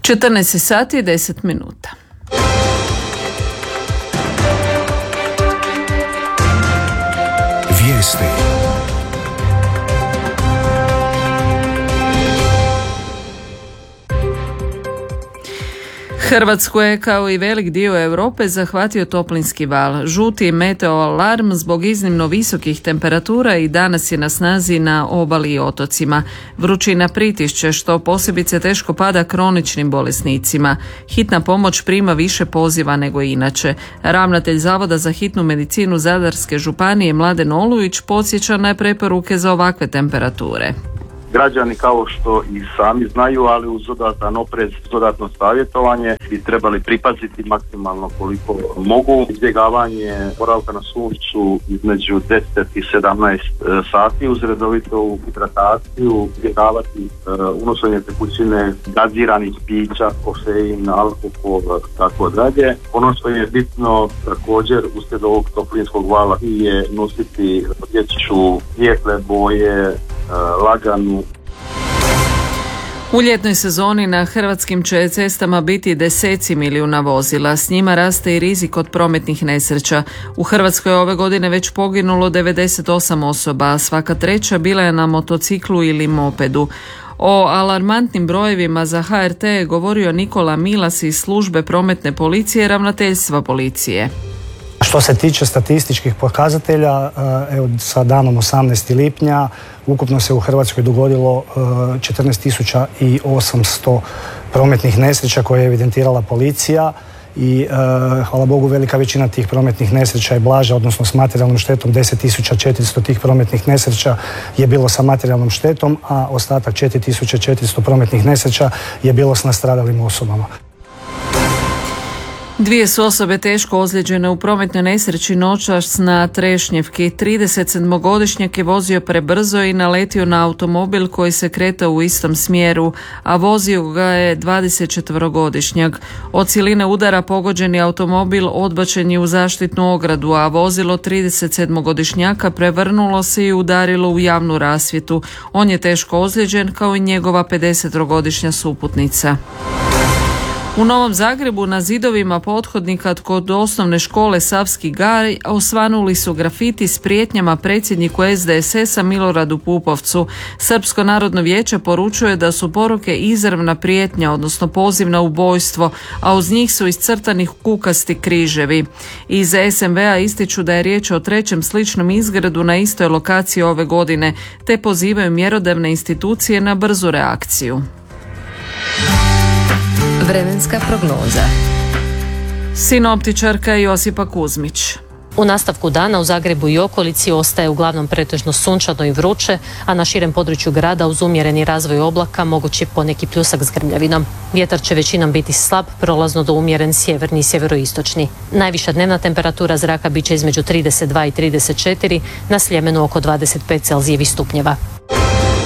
14 sati i 10 minuta. Vijesti. Hrvatsku je, kao i velik dio Europe, zahvatio toplinski val. Žuti meteoalarm zbog iznimno visokih temperatura i danas je na snazi na obali i otocima. Vrućina pritišće, što posebice teško pada kroničnim bolesnicima. Hitna pomoć prima više poziva nego inače. Ravnatelj Zavoda za hitnu medicinu Zadarske županije Mladen Olujić podsjeća na preporuke za ovakve temperature. Građani, kao što i sami znaju, ali uz dodatan oprez, dodatno savjetovanje, bi trebali pripaziti maksimalno koliko mogu. Izbjegavanje boravka na suncu između 10 i 17 sati uz redovitu hidrataciju, izbjegavati unošenje tekućine, gaziranih pića, kofein, alkohol, tako dalje. Ono što je bitno također uslijed ovog toplinskog vala je nositi odjeću svijetle boje, laganu. U ljetnoj sezoni na hrvatskim će cestama biti deseci milijuna vozila. S njima raste i rizik od prometnih nesreća. U Hrvatskoj je ove godine već poginulo 98 osoba, a svaka treća bila je na motociklu ili mopedu. O alarmantnim brojevima za HRT je govorio Nikola Milas iz službe prometne policije ravnateljstva policije. Što se tiče statističkih pokazatelja, evo sa danom 18. lipnja ukupno se u Hrvatskoj dogodilo 14.800 prometnih nesreća koje je evidentirala policija i hvala Bogu velika većina tih prometnih nesreća je blaža, odnosno s materijalnom štetom. 10.400 tih prometnih nesreća je bilo sa materijalnom štetom, a ostatak 4.400 prometnih nesreća je bilo s nastradalim osobama. Dvije su osobe teško ozlijeđene u prometnoj nesreći noćas na Trešnjevki. 37-godišnjak je vozio prebrzo i naletio na automobil koji se kretao u istom smjeru, a vozio ga je 24-godišnjak. Od siline udara pogođeni automobil odbačen je u zaštitnu ogradu, a vozilo 37-godišnjaka prevrnulo se i udarilo u javnu rasvjetu. On je teško ozlijeđen, kao i njegova 50-godišnja suputnica. U Novom Zagrebu na zidovima pothodnika kod osnovne škole Savski Gaj osvanuli su grafiti s prijetnjama predsjedniku SDSS-a Miloradu Pupovcu. Srpsko narodno vijeće poručuje da su poruke izravna prijetnja, odnosno poziv na ubojstvo, a uz njih su iscrtani kukasti križevi. Iz SMV-a ističu da je riječ o trećem sličnom izgredu na istoj lokaciji ove godine, te pozivaju mjerodavne institucije na brzu reakciju. Vremenska prognoza. Sinoptičarka Josipa Kuzmić. U nastavku dana u Zagrebu i okolici ostaje uglavnom pretežno sunčano i vruće, a na širem području grada uz umjereni razvoj oblaka mogući poneki pljusak s grmljavinom. Vjetar će većinom biti slab, prolazno do umjeren sjeverni i sjeveroistočni. Najviša dnevna temperatura zraka bit će između 32 i 34, na Sljemenu oko 25 Celzijevih stupnjeva.